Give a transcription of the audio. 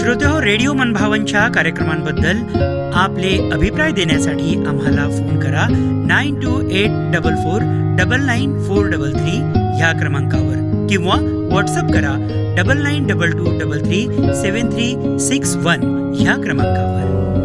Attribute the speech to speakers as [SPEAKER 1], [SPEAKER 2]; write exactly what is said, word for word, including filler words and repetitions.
[SPEAKER 1] श्रोतेहो, radio मनभावनच्या कार्यक्रमांबद्दल आपले अभिप्राय देण्यासाठी आम्हाला फोन करा nine to eight double four double nine four double three ह्या क्रमांकावर किंवा व्हॉट्सअप करा double nine double two double three सेवन थ्री सिक्स वन ह्या क्रमांकावर.